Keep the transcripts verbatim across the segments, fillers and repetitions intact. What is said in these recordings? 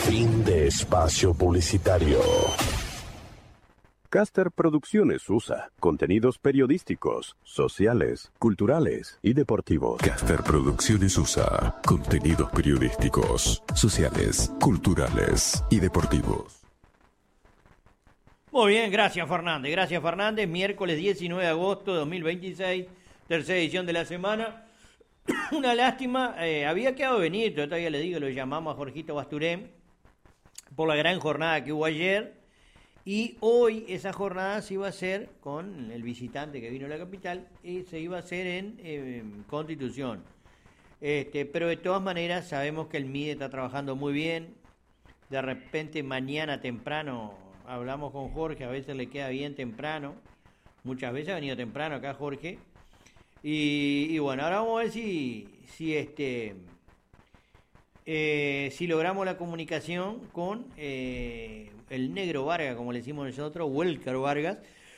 Fin de espacio publicitario. Caster Producciones U S A. Contenidos periodísticos, sociales, culturales y deportivos. Caster Producciones U S A. Contenidos periodísticos, sociales, culturales y deportivos. Muy bien, gracias Fernández. Gracias Fernández. Miércoles diecinueve de agosto de dos mil veintiséis. Tercera edición de la semana. Una lástima. Eh, había quedado venir. Yo todavía le digo, lo llamamos a Jorgito Basturén por la gran jornada que hubo ayer. Y hoy esa jornada se iba a hacer con el visitante que vino a la capital y se iba a hacer en eh, Constitución. Este, pero de todas maneras sabemos que el M I D E está trabajando muy bien. De repente mañana temprano hablamos con Jorge, a veces le queda bien temprano. Muchas veces ha venido temprano acá Jorge. Y, y bueno, ahora vamos a ver si, si este... Eh, si logramos la comunicación con eh, el Negro Vargas, como le decimos nosotros, Welker Vargas,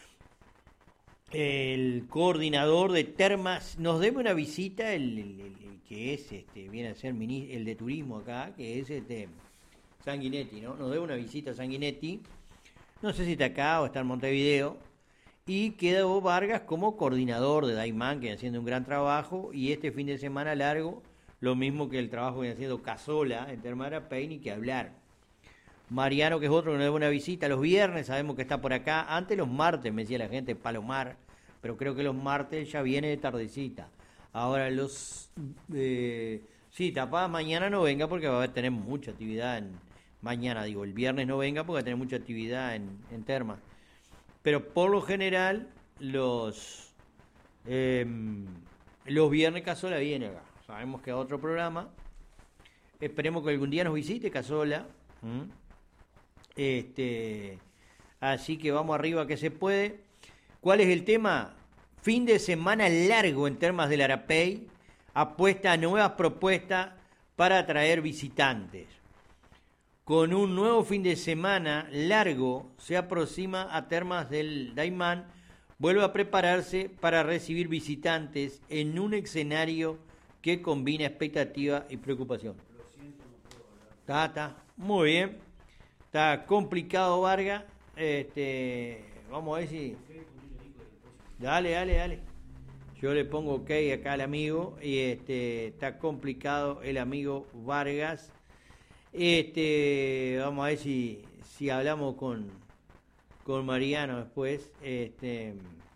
el coordinador de Termas, nos debe una visita, el, el, el que es, este, viene a ser el de turismo acá, que es este Sanguinetti, ¿no? Nos debe una visita a Sanguinetti, no sé si está acá o está en Montevideo, y quedó Vargas como coordinador de Daimán, que haciendo un gran trabajo, y este fin de semana largo, lo mismo que el trabajo que viene haciendo Casola en Termas de Arapey, ni que hablar. Mariano, que es otro que nos debe una visita los viernes, sabemos que está por acá. Antes los martes, me decía la gente, Palomar, pero creo que los martes ya viene de tardecita. Ahora los... Eh, sí, tapá, mañana no venga porque va a tener mucha actividad en... Mañana, digo, el viernes no venga porque va a tener mucha actividad en, en Termas. Pero por lo general, los... Eh, los viernes Casola viene acá. Sabemos que a otro programa. Esperemos que algún día nos visite Casola. ¿Mm? Este, así que vamos arriba que se puede. ¿Cuál es el tema? Fin de semana largo en Termas del Arapey. Apuesta a nuevas propuestas para atraer visitantes. Con un nuevo fin de semana largo se aproxima a Termas del Daimán. Vuelve a prepararse para recibir visitantes en un escenario que combina expectativa y preocupación. Está, está, muy bien. Está complicado Vargas. Este, vamos a ver si... Dale, dale, dale. Yo le pongo ok acá al amigo. Y este, está complicado el amigo Vargas. Este, vamos a ver si, si hablamos con, con Mariano después. Este,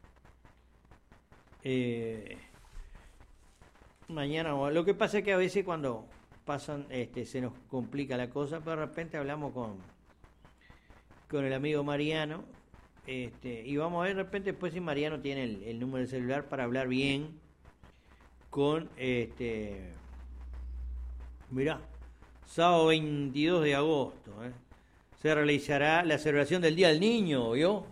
eh, Mañana, lo que pasa es que a veces cuando pasan, este, se nos complica la cosa, pero de repente hablamos con, con el amigo Mariano, este, y vamos a ver de repente después si Mariano tiene el, el número de celular para hablar bien con, este, mirá, sábado veintidós de agosto, ¿eh? Se realizará la celebración del Día del Niño, ¿vio?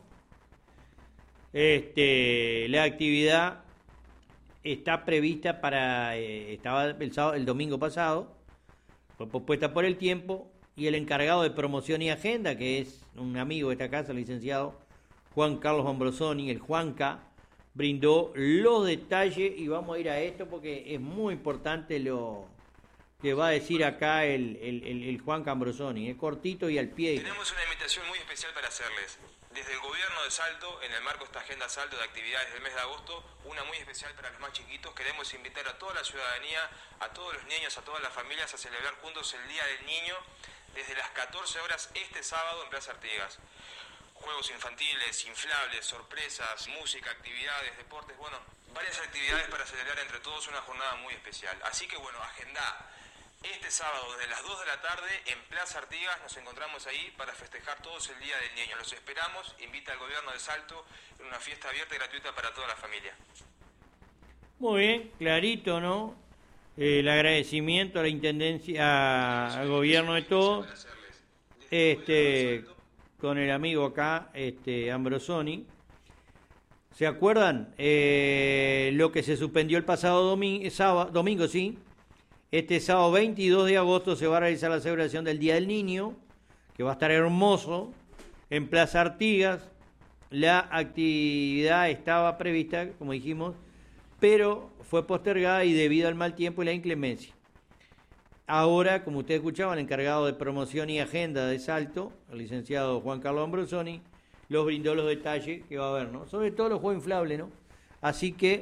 Este, la actividad está prevista para, eh, estaba el, sábado, el domingo pasado, fue pospuesta por el tiempo, y el encargado de promoción y agenda, que es un amigo de esta casa, el licenciado Juan Carlos Ambrosoni, el Juanca, brindó los detalles, y vamos a ir a esto porque es muy importante lo que va a decir acá el, el, el, el Juanca Ambrosoni, es cortito y al pie. Tenemos una invitación muy especial para hacerles. Desde el gobierno de Salto, en el marco de esta agenda Salto de actividades del mes de agosto, una muy especial para los más chiquitos, queremos invitar a toda la ciudadanía, a todos los niños, a todas las familias a celebrar juntos el Día del Niño desde las catorce horas este sábado en Plaza Artigas. Juegos infantiles, inflables, sorpresas, música, actividades, deportes, bueno, varias actividades para celebrar entre todos una jornada muy especial. Así que bueno, agendá. Este sábado, desde las dos de la tarde, en Plaza Artigas, nos encontramos ahí para festejar todos el Día del Niño. Los esperamos, invita al gobierno de Salto en una fiesta abierta y gratuita para toda la familia. Muy bien, clarito, ¿no? Eh, el agradecimiento a la Intendencia, al gobierno de todo, este, con el amigo acá, este, Ambrosoni. ¿Se acuerdan? Eh, lo que se suspendió el pasado domingo, sábado, domingo, sí. Este sábado veintidós de agosto se va a realizar la celebración del Día del Niño, que va a estar hermoso, en Plaza Artigas. La actividad estaba prevista, como dijimos, pero fue postergada y debido al mal tiempo y la inclemencia. ahora, como ustedes escuchaban, el encargado de promoción y agenda de Salto, el licenciado Juan Carlos Ambrosoni, los brindó los detalles que va a haber, ¿no? Sobre todo los juegos inflables, ¿no? Así que...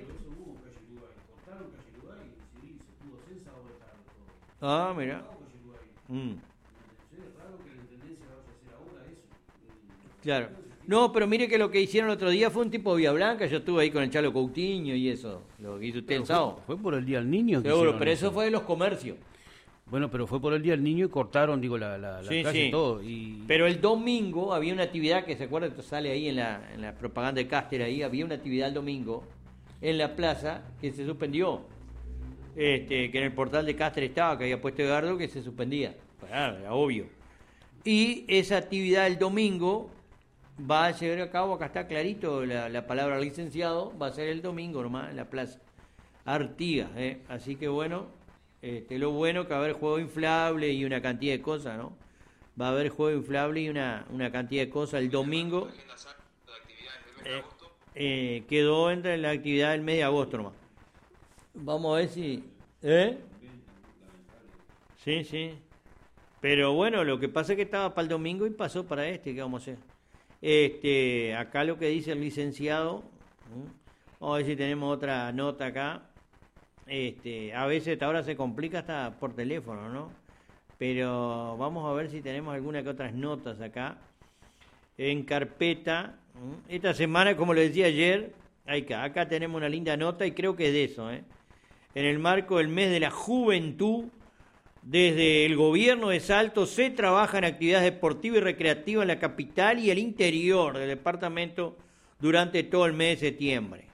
Ah, mira. Mm. Claro. No, pero mire que lo que hicieron el otro día fue un tipo de Vía Blanca. Yo estuve ahí con el Chalo Coutinho y eso, lo que hizo usted el sábado. Fue por el Día del Niño. Que Seguro, pero eso fue de los comercios. Bueno, pero fue por el Día del Niño y cortaron, digo, la, la, la sí, calle sí. y todo. Y... Pero el domingo había una actividad que se acuerda que sale ahí en la, en la propaganda de Cáster, ahí había una actividad el domingo en la plaza que se suspendió. Este, que en el portal de Cáster estaba, que había puesto Edgardo, que se suspendía. Claro, era obvio. Y esa actividad el domingo va a llevar a cabo, acá está clarito la, la palabra licenciado, va a ser el domingo nomás en la plaza Artigas, ¿eh? Así que bueno, este, lo bueno que va a haber juego inflable y una cantidad de cosas, ¿no? Va a haber juego inflable y una, una cantidad de cosas el domingo. Eh, eh, quedó entre la actividad del mes de agosto nomás. Vamos a ver si... ¿Eh? Sí, sí. Pero bueno, lo que pasa es que estaba para el domingo y pasó para este, ¿qué vamos a hacer? Este, acá lo que dice el licenciado, ¿eh? Vamos a ver si tenemos otra nota acá. Este, a veces ahora se complica hasta por teléfono, ¿no? Pero vamos a ver si tenemos alguna que otras notas acá. En carpeta, ¿eh? Esta semana, como le decía ayer, acá, acá tenemos una linda nota y creo que es de eso, ¿eh? En el marco del mes de la juventud, desde el gobierno de Salto se trabaja en actividades deportivas y recreativas en la capital y el interior del departamento durante todo el mes de septiembre.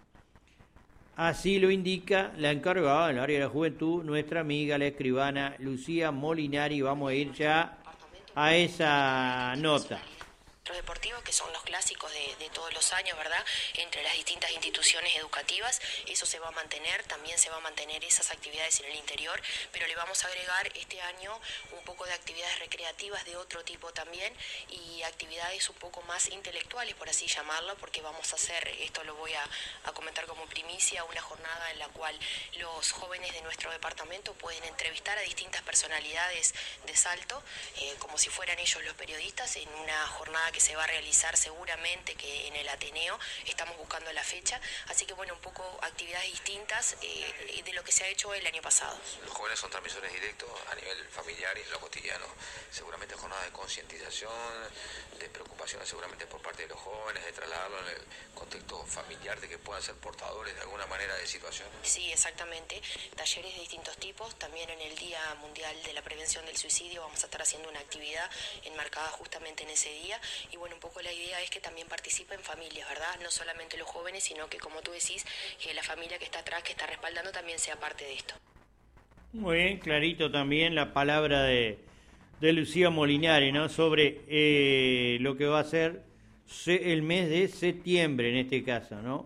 Así lo indica la encargada del área de la juventud, nuestra amiga, la escribana Lucía Molinari. Vamos a ir ya a esa nota. Deportivos, que son los clásicos de, de todos los años, ¿verdad? Entre las distintas instituciones educativas, eso se va a mantener, también se va a mantener esas actividades en el interior, pero le vamos a agregar este año un poco de actividades recreativas de otro tipo también y actividades un poco más intelectuales, por así llamarlo, porque vamos a hacer, esto lo voy a, a comentar como primicia, una jornada en la cual los jóvenes de nuestro departamento pueden entrevistar a distintas personalidades de Salto, eh, como si fueran ellos los periodistas, en una jornada que se va a realizar seguramente que en el Ateneo, estamos buscando la fecha, así que bueno, un poco actividades distintas eh, de lo que se ha hecho el año pasado. Los jóvenes son transmisores directos a nivel familiar y en lo cotidiano, seguramente jornadas de concientización, de preocupaciones seguramente por parte de los jóvenes, de trasladarlo en el contexto familiar, de que puedan ser portadores de alguna manera de situaciones. Sí, exactamente, talleres de distintos tipos, también en el Día Mundial de la Prevención del Suicidio vamos a estar haciendo una actividad enmarcada justamente en ese día. Y bueno, un poco la idea es que también participen familias, ¿verdad? No solamente los jóvenes, sino que, como tú decís, que la familia que está atrás, que está respaldando, también sea parte de esto. Muy bien, clarito también la palabra de, de Lucía Molinari, ¿no? Sobre eh, lo que va a ser el mes de septiembre, en este caso, ¿no?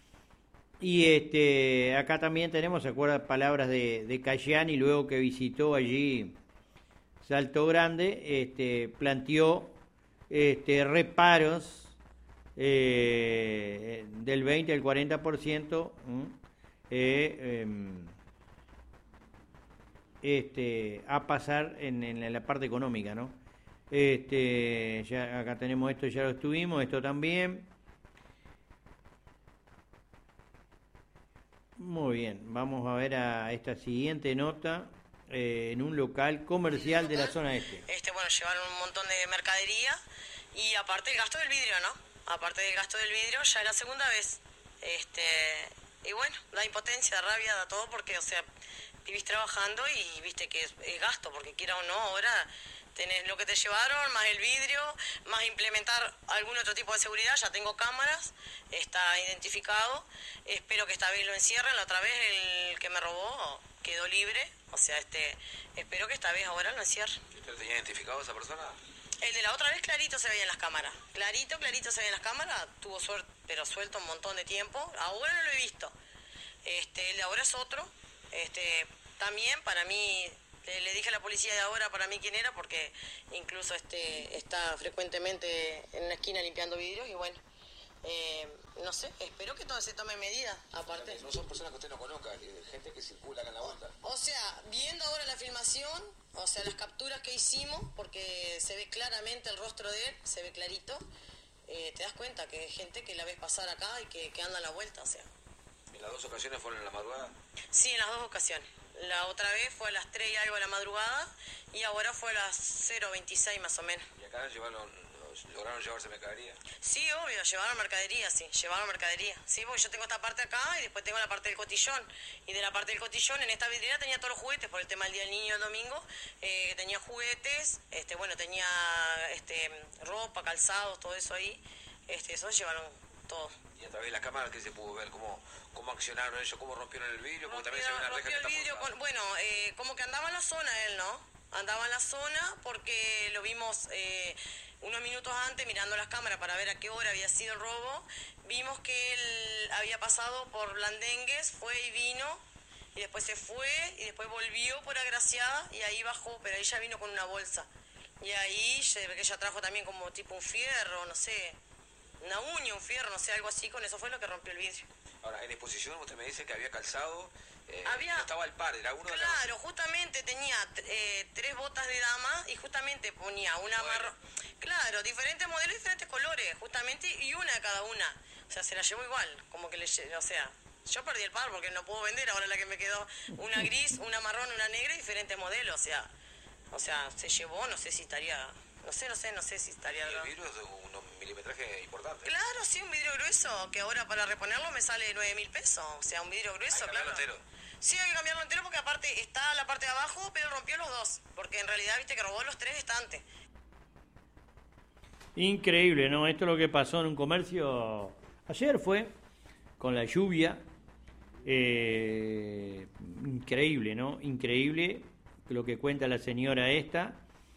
Y este acá también tenemos, ¿se acuerdan? Palabras de, de Cayani, luego que visitó allí Salto Grande, este, planteó Este, reparos eh, del veinte al cuarenta por ciento eh, eh, este, a pasar en, en la parte económica, ¿no? Este, ya acá tenemos esto, ya lo estuvimos, esto también. Muy bien, vamos a ver a esta siguiente nota. Eh, en un local comercial de la zona este. Este, bueno, llevaron un montón de mercadería y aparte el gasto del vidrio, ¿no? Aparte del gasto del vidrio, ya es la segunda vez. Este, y bueno, da impotencia, da rabia, da todo porque, o sea, vivís trabajando y viste que es, es gasto, porque quiera o no, ahora tenés lo que te llevaron, más el vidrio, más implementar algún otro tipo de seguridad. Ya tengo cámaras, está identificado, espero que esta vez lo encierren. La otra vez el que me robó quedó libre, o sea, este, espero que esta vez ahora lo encierren. ¿Usted tenía identificado a esa persona? El de la otra vez clarito se veía en las cámaras, clarito, clarito se veía en las cámaras, tuvo suerte, pero suelto un montón de tiempo, ahora no lo he visto. Este, el de ahora es otro, este, también para mí, le, le dije a la policía de ahora para mí quién era, porque incluso este, está frecuentemente en una esquina limpiando vidrios y bueno, Eh, no sé, espero que todo se tome medidas, aparte. No son personas que usted no conozca, gente que circula acá en la banda. O sea, viendo ahora la filmación, o sea, las capturas que hicimos, porque se ve claramente el rostro de él, se ve clarito, eh, te das cuenta que hay gente que la ves pasar acá y que, que anda a la vuelta, o sea. ¿En las dos ocasiones fueron en la madrugada? Sí, en las dos ocasiones. La otra vez fue a las tres y algo de la madrugada y ahora fue a las cero veintiséis más o menos. ¿Y acá llevaron, lograron llevarse mercadería? Sí, obvio, llevaron mercadería, sí, llevaron mercadería. Sí, porque yo tengo esta parte acá y después tengo la parte del cotillón. Y de la parte del cotillón, en esta vidriera tenía todos los juguetes, por el tema del Día del Niño el domingo, eh, tenía juguetes, este, bueno, tenía este, ropa, calzados, todo eso ahí. Este, eso llevaron todo. Y a través de las cámaras, ¿qué se pudo ver? ¿Cómo, cómo accionaron ellos? ¿Cómo rompieron el vidrio? Porque Rompió, también se ve una reja rompió que el vidrio está con, bueno, eh, como que andaba en la zona él, ¿no? Andaba en la zona porque lo vimos eh, unos minutos antes mirando las cámaras para ver a qué hora había sido el robo. Vimos que él había pasado por Blandengues, fue y vino, y después se fue, y después volvió por Agraciada, y ahí bajó, pero ella vino con una bolsa. Y ahí se ve que ella trajo también como tipo un fierro, no sé, una uña, un fierro, no sé, algo así, con eso fue lo que rompió el vidrio. Ahora, en exposición usted me dice que había calzado, eh, había, no estaba al par, era uno de claro, los... justamente tenía eh, tres botas de dama y justamente ponía una Bueno. marrón, claro, diferentes modelos, diferentes colores, justamente, y una de cada una. O sea, se la llevó igual, como que le lle- o sea, yo perdí el par porque no puedo vender ahora la que me quedó, una gris, una marrón, una negra y diferentes modelos, o sea, o sea, se llevó, no sé si estaría, no sé, no sé, no sé si estaría... Y el vidrio es de un milimetraje importante. Claro, sí, un vidrio grueso, que ahora para reponerlo me sale nueve mil pesos, o sea, un vidrio grueso, Hay que claro. cambiarlo entero. Sí, hay que cambiarlo entero porque aparte está la parte de abajo, pero rompió los dos, porque en realidad, viste, que robó los tres estantes. Increíble, ¿no? Esto es lo que pasó en un comercio ayer, fue con la lluvia. Eh, increíble, ¿no? Increíble lo que cuenta la señora esta.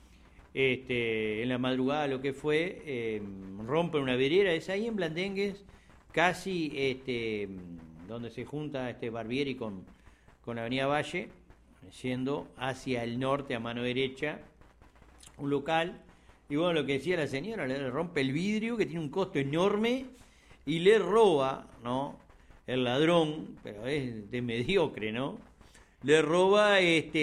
Este, en la madrugada lo que fue, eh, rompen una vidriera, es ahí en Blandengues, casi este, donde se junta este Barbieri con, con Avenida Valle, yendo hacia el norte a mano derecha, un local. Y bueno, lo que decía la señora, le rompe el vidrio, que tiene un costo enorme, y le roba, ¿no? El ladrón, pero es de mediocre, ¿no? Le roba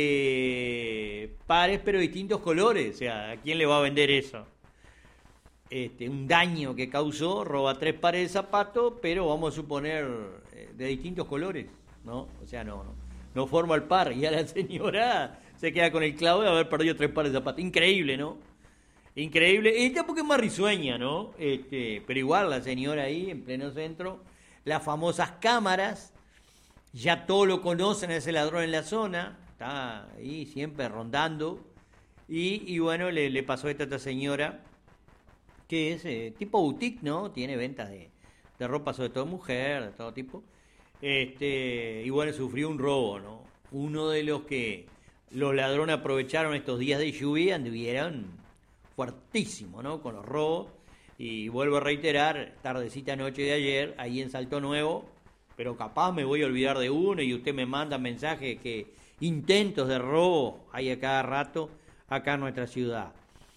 este pares, pero distintos colores. O sea, ¿a quién le va a vender eso? Este, un daño que causó, roba tres pares de zapatos, pero vamos a suponer eh, de distintos colores, ¿no? O sea, no, no, no forma el par. Y a la señora se queda con el clavo de haber perdido tres pares de zapatos. Increíble, ¿no? Increíble. Esta porque es más risueña, ¿no? Este, pero igual la señora ahí, en pleno centro, las famosas cámaras, ya todos lo conocen a ese ladrón en la zona, está ahí siempre rondando. Y, y bueno, le, le pasó esto a esta señora, que es eh, tipo boutique, ¿no? Tiene ventas de, de ropa, sobre todo mujer, de todo tipo. Este, y bueno, sufrió un robo, ¿no? Uno de los que los ladrones aprovecharon estos días de lluvia, anduvieron fuertísimo, ¿no? Con los robos. Y vuelvo a reiterar, tardecita noche de ayer, ahí en Salto Nuevo, pero capaz me voy a olvidar de uno y usted me manda mensajes que intentos de robo hay a cada rato acá en nuestra ciudad.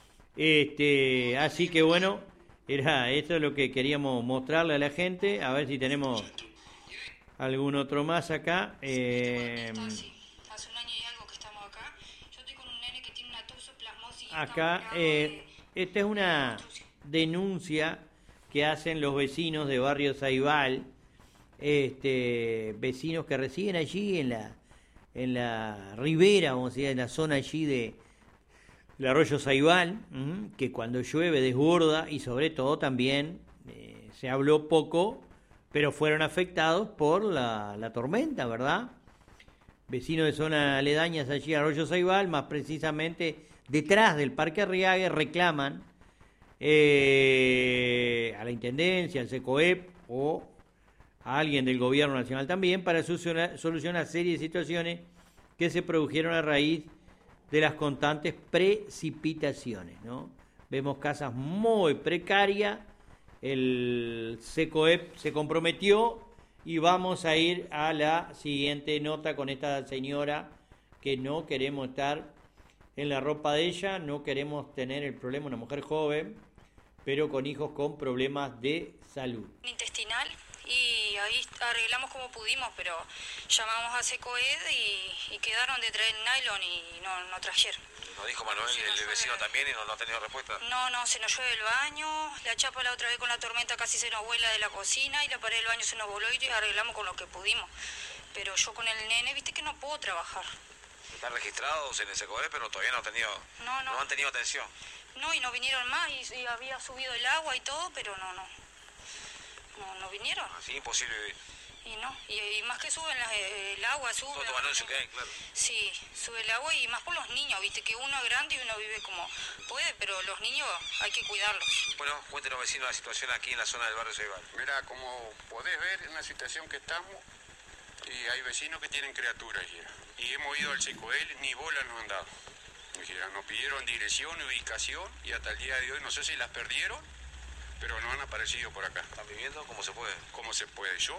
Este, así que bueno, era esto es lo que queríamos mostrarle a la gente, a ver si tenemos algún otro más acá. Eh, Hace un año y algo que estamos acá. Yo estoy con un nene que tiene una toxoplasmosis. acá, eh, esta es una denuncia que hacen los vecinos de Barrio Saibal, este, vecinos que residen allí en la en la ribera, vamos a decir, en la zona allí de el arroyo Saibal, uh, que cuando llueve desborda y sobre todo también eh, se habló poco, pero fueron afectados por la, la tormenta, ¿verdad? Vecinos de zonas aledañas allí a arroyo Saibal, más precisamente detrás del Parque Arriague, reclaman eh, a la Intendencia, al SECOEP o a alguien del Gobierno Nacional también para solucionar, solucionar una serie de situaciones que se produjeron a raíz de las constantes precipitaciones, ¿no? Vemos casas muy precarias, el SECOEP se comprometió y vamos a ir a la siguiente nota con esta señora que no queremos estar en la ropa de ella, no queremos tener el problema, una mujer joven, pero con hijos con problemas de salud. Intestinal, y ahí arreglamos como pudimos, pero llamamos a Secoed y, y quedaron de traer nylon y no, no trajeron. Nos dijo Manuel y el vecino también y no, no ha tenido respuesta. No, no, se nos llueve el baño, la chapa la otra vez con la tormenta casi se nos vuela de la cocina y la pared del baño se nos voló y arreglamos con lo que pudimos. Pero yo con el nene, viste que no puedo trabajar. Están registrados en el Secoed, pero todavía no han tenido, no, no. no han tenido atención. No, y no vinieron más y, y había subido el agua y todo, pero no, no. No, no vinieron. Así imposible vivir. Y no, y, y más que suben las, el agua, sube. Todo tu anuncio que hay, claro. Sí, sube el agua y más por los niños, viste que uno es grande y uno vive como puede, pero los niños hay que cuidarlos. Bueno, cuéntenos vecinos la situación aquí en la zona del barrio Ceibal. Mira, como podés ver en la situación que estamos, y hay vecinos que tienen criaturas ya. Y hemos ido al Secoed, ni bolas nos han dado. Ya, nos pidieron dirección, ubicación, y hasta el día de hoy no sé si las perdieron, pero no han aparecido por acá. ¿Están viviendo como se puede? Como se puede. Yo,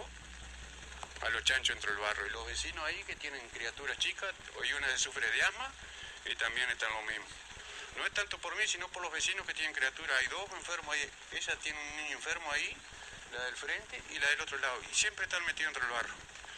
a los chanchos entro el barrio, y los vecinos ahí que tienen criaturas chicas, hoy una se sufre de asma, y también están lo mismo. No es tanto por mí, sino por los vecinos que tienen criaturas. Hay dos enfermos ahí, ella tiene un niño enfermo ahí, la del frente y la del otro lado, y siempre están metidos entre el barro.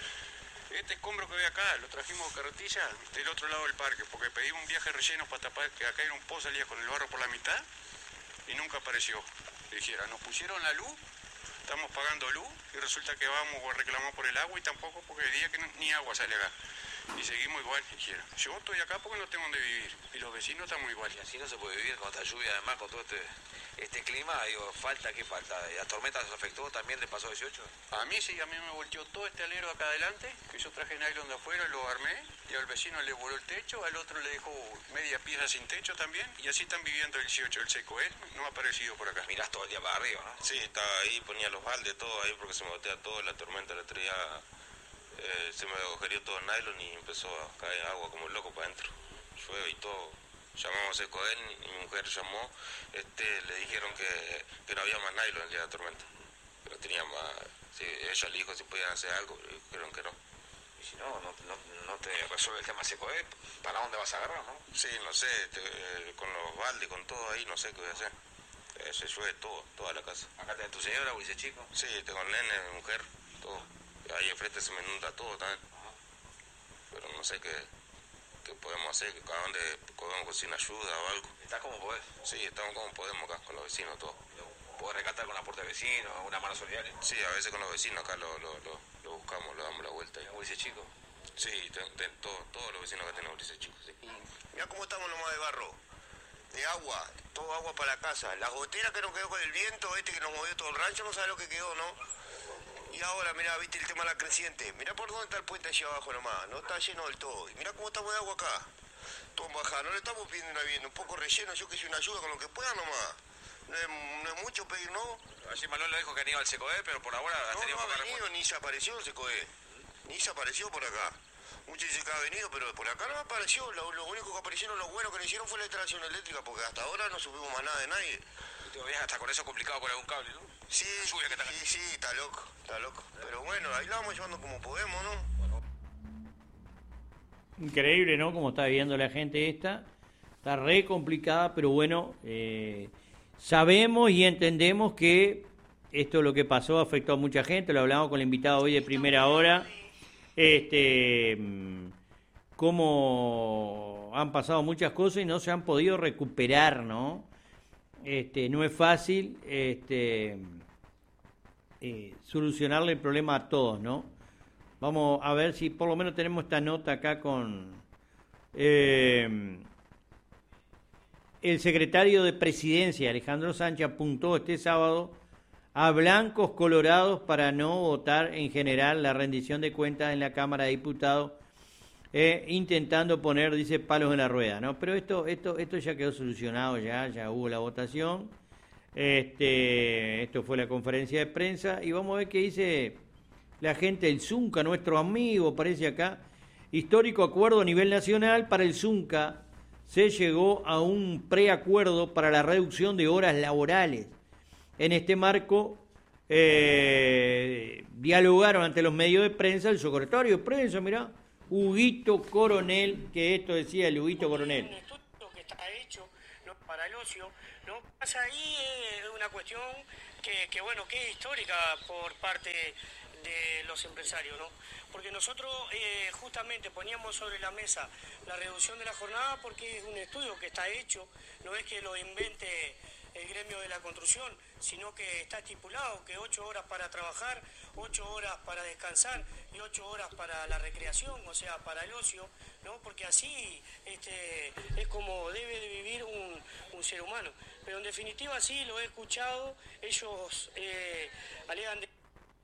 Este escombro que ve acá, lo trajimos de carretilla del otro lado del parque, porque pedimos un viaje relleno para tapar, que acá era un pozo, salía con el barro por la mitad, y nunca apareció. Dijera, nos pusieron la luz, estamos pagando luz, y resulta que vamos a reclamar por el agua, y tampoco porque el día que no, ni agua sale acá. Y seguimos igual, dijera. Yo estoy acá porque no tengo donde vivir, y los vecinos estamos igual. Y así no se puede vivir con esta lluvia, además con todo este, este clima, digo, falta, ¿qué falta? ¿La tormenta les afectó también, le pasó dieciocho? A mí sí, a mí me volteó todo este alero acá adelante, que yo traje nylon de afuera, lo armé, y al vecino le voló el techo, al otro le dejó media pieza sin techo también, y así están viviendo el dieciocho, el Secoed, no ha aparecido por acá. Mirás todo el día para arriba, ¿no? Sí, estaba ahí, ponía los baldes, todo ahí, porque se me botea todo, la tormenta el otro día, eh, se me agujereó todo el nylon y empezó a caer agua como loco para adentro, llueve y todo. Llamamos a Secoed y mi mujer llamó, este, le dijeron que, que no había más nylon el día de la tormenta, pero tenía más, sí, ella le dijo si podían hacer algo, pero dijeron que no. Y si no, no, no, no te resuelve el tema Secoed, ¿para dónde vas a agarrar, no? Sí, no sé, te, eh, con los baldes, con todo ahí, no sé qué voy a hacer. Eh, se llueve todo, toda la casa. ¿Acá tenés tu señora, Ulises Chico? Sí, tengo el nene, mi mujer, todo. Ahí enfrente se me inunda todo también. Ajá. Pero no sé qué, qué podemos hacer, a dónde podemos conseguir ayuda o algo. ¿Estás como podés? Sí, estamos como podemos acá, con los vecinos, todo. ¿Podés rescatar con aporte de vecinos, una mano solidaria? Sí, a veces con los vecinos acá lo, lo, lo, lo buscamos, lo damos la vuelta. ¿Tenés Ulises Chico? Sí, ten, ten, todo, todos los vecinos que tenemos Ulises Chico, sí. Mirá cómo estamos nomás de barro, de agua, todo agua para la casa. Las goteras que nos quedó con el viento, este que nos movió todo el rancho, no sabe lo que quedó, ¿no? Y ahora, mirá, viste el tema de la creciente. Mirá por dónde está el puente allá abajo nomás, no está lleno del todo. Y mirá cómo estamos de agua acá, todo en bajada. No le estamos pidiendo una vivienda, un poco relleno, yo que soy una ayuda con lo que pueda nomás. No es, no es mucho pedir, ¿no? Allí Manuel le dijo que han ido al Secoed, pero por ahora no, ha tenido no poca ha venido, respuesta. ni se apareció el Secoed. Ni se apareció por acá. Muchos dicen que ha venido, pero por acá no apareció. Lo, lo único que aparecieron, lo bueno que le hicieron fue la instalación eléctrica, porque hasta ahora no supimos más nada de nadie. Y todavía hasta con eso complicado con algún cable, ¿no? Sí, sí, sí, sí, está loco, está loco. Pero bueno, ahí la vamos llevando como podemos, ¿no? Increíble, ¿no? Como está viviendo la gente esta. Está re complicada, pero bueno, eh, sabemos y entendemos que esto lo que pasó afectó a mucha gente. Lo hablamos con el invitado hoy de primera hora. Este, cómo han pasado muchas cosas y no se han podido recuperar, ¿no? Este, no es fácil este, eh, solucionarle el problema a todos, ¿no? Vamos a ver si por lo menos tenemos esta nota acá con eh, el secretario de Presidencia, Alejandro Sánchez, apuntó este sábado a blancos colorados para no votar en general la rendición de cuentas en la Cámara de Diputados, eh, intentando poner, dice, palos en la rueda, ¿no? Pero esto, esto, esto ya quedó solucionado, ya, ya hubo la votación, este, esto fue la conferencia de prensa, y vamos a ver qué dice la gente del Zunca, nuestro amigo, parece acá, histórico acuerdo a nivel nacional para el Zunca, se llegó a un preacuerdo para la reducción de horas laborales. En este marco, eh, dialogaron ante los medios de prensa el secretario de prensa, mirá, Huguito Coronel, que esto decía el Huguito Coronel. Un estudio que está hecho, no para el ocio, ¿no? Pasa ahí es una cuestión que, que, bueno, que es histórica por parte de los empresarios, ¿no? Porque nosotros eh, justamente poníamos sobre la mesa la reducción de la jornada porque es un estudio que está hecho, no es que lo invente el gremio de la construcción, sino que está estipulado que ocho horas para trabajar, ocho horas para descansar y ocho horas para la recreación, o sea, para el ocio, ¿no? Porque así este, es como debe de vivir un, un ser humano. Pero en definitiva sí, lo he escuchado, ellos eh, alegan de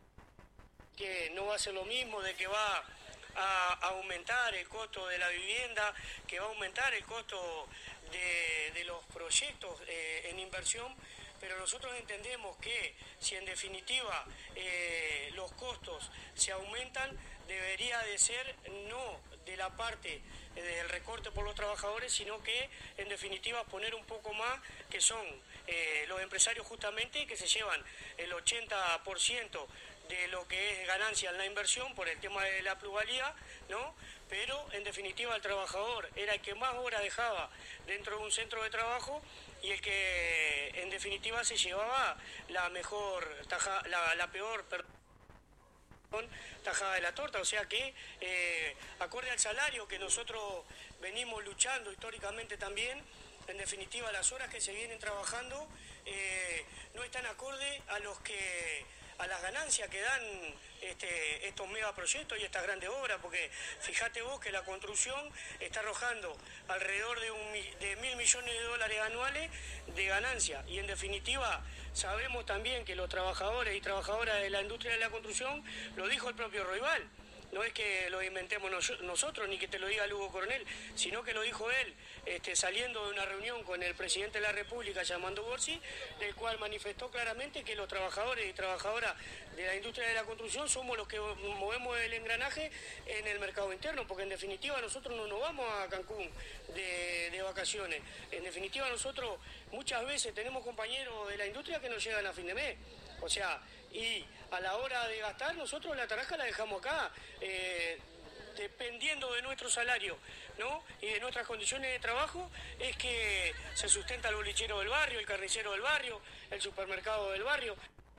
que no va a ser lo mismo, de que va a aumentar el costo de la vivienda, que va a aumentar el costo de, de los proyectos eh, en inversión, pero nosotros entendemos que si en definitiva eh, los costos se aumentan, debería de ser no de la parte del recorte por los trabajadores, sino que en definitiva poner un poco más, que son eh, los empresarios justamente que se llevan el ochenta por ciento de lo que es ganancia en la inversión por el tema de la plusvalía, ¿no? Pero en definitiva el trabajador era el que más horas dejaba dentro de un centro de trabajo y el que en definitiva se llevaba la mejor taja, la, la peor perdón, tajada de la torta, o sea que eh, acorde al salario que nosotros venimos luchando históricamente también, en definitiva las horas que se vienen trabajando eh, no están acorde a los que a las ganancias que dan este, estos megaproyectos y estas grandes obras, porque fíjate vos que la construcción está arrojando alrededor de, un, de mil millones de dólares anuales de ganancia, y en definitiva sabemos también que los trabajadores y trabajadoras de la industria de la construcción, lo dijo el propio Roybal, no es que lo inventemos nos, nosotros ni que te lo diga Lugo Coronel, sino que lo dijo él este, saliendo de una reunión con el presidente de la República llamando Borsi, del cual manifestó claramente que los trabajadores y trabajadoras de la industria de la construcción somos los que movemos el engranaje en el mercado interno, porque en definitiva nosotros no nos vamos a Cancún de, de vacaciones, en definitiva nosotros muchas veces tenemos compañeros de la industria que nos llegan a fin de mes, o sea, y a la hora de gastar nosotros la tarasca la dejamos acá, eh, dependiendo de nuestro salario, ¿no? Y de nuestras condiciones de trabajo, es que se sustenta el bolichero del barrio, el carnicero del barrio, el supermercado del barrio.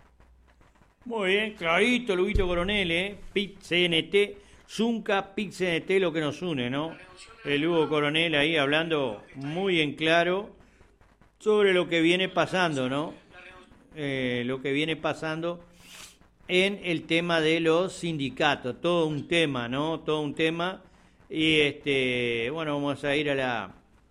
Muy bien, clarito, Luguito Coronel, ¿eh? P I C C N T, Zunca, P I C C N T, lo que nos une, ¿no? El Lugo Coronel ahí hablando muy en claro sobre lo que viene pasando, ¿no? Eh, lo que viene pasando en el tema de los sindicatos, todo un tema, ¿no? Todo un tema. Y este, bueno, vamos a ir a la,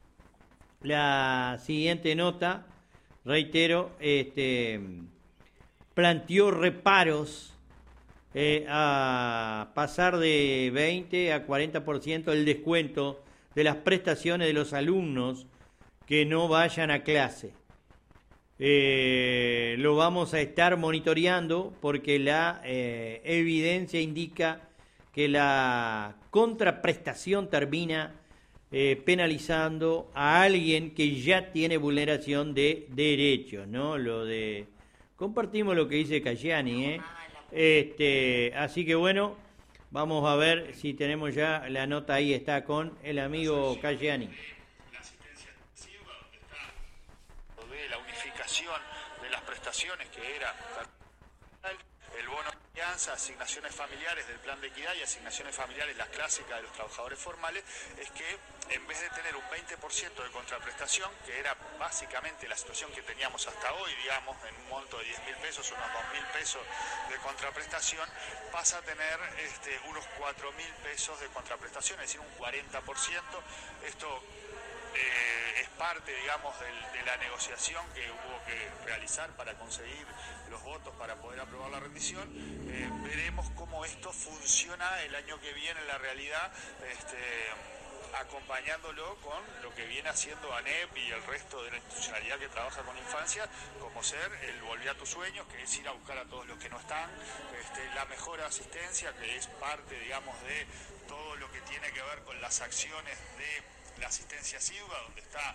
la siguiente nota. Reitero, este, planteó reparos eh, a pasar de veinte a cuarenta por ciento el descuento de las prestaciones de los alumnos que no vayan a clase. Eh, lo vamos a estar monitoreando porque la eh, evidencia indica que la contraprestación termina eh, penalizando a alguien que ya tiene vulneración de derechos, ¿no? Lo de compartimos lo que dice Cayani, ¿eh? Este, así que bueno, vamos a ver si tenemos ya la nota ahí, está con el amigo Cayani. De las prestaciones que era el bono de alianza, asignaciones familiares del plan de equidad y asignaciones familiares, las clásicas de los trabajadores formales, es que en vez de tener un veinte por ciento de contraprestación, que era básicamente la situación que teníamos hasta hoy, digamos, en un monto de diez mil pesos, unos dos mil pesos de contraprestación, pasa a tener este, unos cuatro mil pesos de contraprestación, es decir, un cuarenta por ciento. Esto Eh, es parte, digamos, del, de la negociación que hubo que realizar para conseguir los votos para poder aprobar la rendición. Eh, veremos cómo esto funciona el año que viene en la realidad, este, acompañándolo con lo que viene haciendo ANEP y el resto de la institucionalidad que trabaja con infancia, como ser el Volví a tus sueños, que es ir a buscar a todos los que no están, este, la mejor asistencia, que es parte, digamos, de todo lo que tiene que ver con las acciones de la asistencia SIDUA, donde está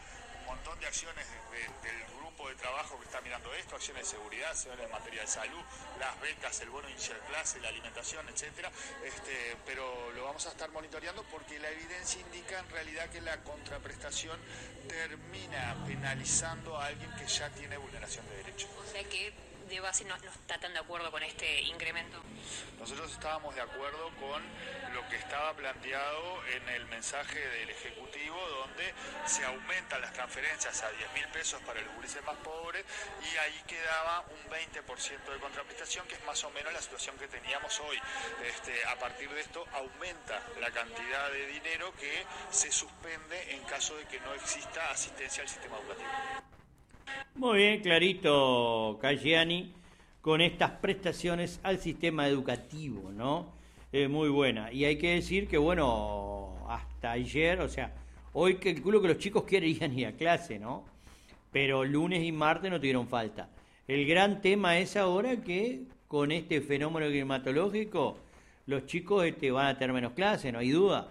montón de acciones de, de, del grupo de trabajo que está mirando esto, acciones de seguridad, acciones en materia de salud, las becas, el bono inicial clase, la alimentación, etcétera. Este, pero lo vamos a estar monitoreando porque la evidencia indica en realidad que la contraprestación termina penalizando a alguien que ya tiene vulneración de derechos. O sea que de base no, no está tan de acuerdo con este incremento. Nosotros estábamos de acuerdo con lo que estaba planteado en el mensaje del Ejecutivo, donde se aumentan las transferencias a diez mil pesos para los gurises más pobres y ahí quedaba un veinte por ciento de contraprestación, que es más o menos la situación que teníamos hoy. Este, a partir de esto aumenta la cantidad de dinero que se suspende en caso de que no exista asistencia al sistema educativo. Muy bien, clarito, Caggiani, con estas prestaciones al sistema educativo, ¿no? Eh, muy buena. Y hay que decir que, bueno, hasta ayer, o sea, hoy calculo que los chicos querían ir a clase, ¿no? Pero lunes y martes no tuvieron falta. El gran tema es ahora que con este fenómeno climatológico los chicos este, van a tener menos clase, no hay duda.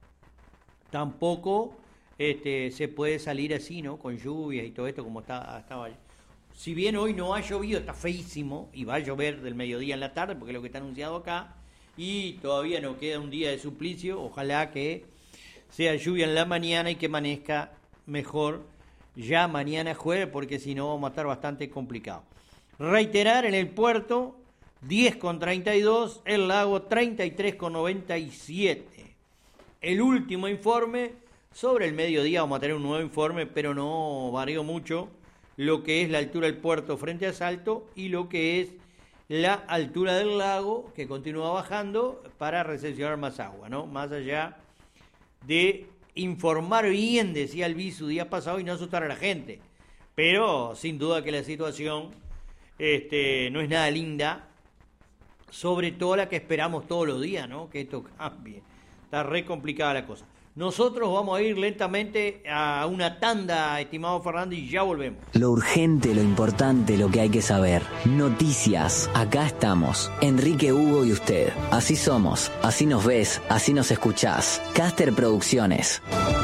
Tampoco este, se puede salir así, ¿no? Con lluvias y todo esto como está, estaba. Si bien hoy no ha llovido, está feísimo y va a llover del mediodía en la tarde, porque es lo que está anunciado acá, y todavía no queda un día de suplicio. Ojalá que sea lluvia en la mañana y que amanezca mejor ya mañana jueves, porque si no vamos a estar bastante complicado. Reiterar, en el puerto diez con treinta y dos, el lago treinta y tres con noventa y siete. El último informe sobre el mediodía, vamos a tener un nuevo informe, pero no varió mucho lo que es la altura del puerto frente a Salto y lo que es la altura del lago, que continúa bajando para recepcionar más agua, ¿no? Más allá de informar bien, decía el Visu día pasado, y no asustar a la gente. Pero sin duda que la situación este, no es nada linda, sobre todo la que esperamos todos los días, ¿no? Que esto cambie. Está re complicada la cosa. Nosotros vamos a ir lentamente a una tanda, estimado Fernando, y ya volvemos. Lo urgente, lo importante, lo que hay que saber. Noticias. Acá estamos. Enrique, Hugo y usted. Así somos. Así nos ves. Así nos escuchás. Caster Producciones.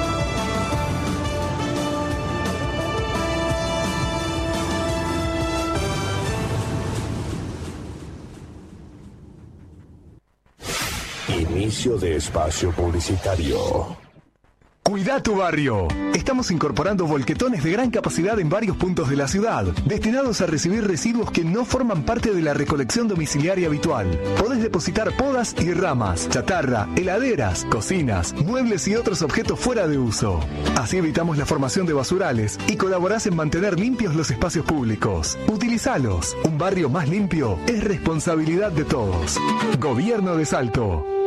Inicio de espacio publicitario. Cuida tu barrio. Estamos incorporando volquetones de gran capacidad en varios puntos de la ciudad, destinados a recibir residuos que no forman parte de la recolección domiciliaria habitual. Podés depositar podas y ramas, chatarra, heladeras, cocinas, muebles y otros objetos fuera de uso. Así evitamos la formación de basurales y colaborás en mantener limpios los espacios públicos. Utilizalos. Un barrio más limpio es responsabilidad de todos. Gobierno de Salto.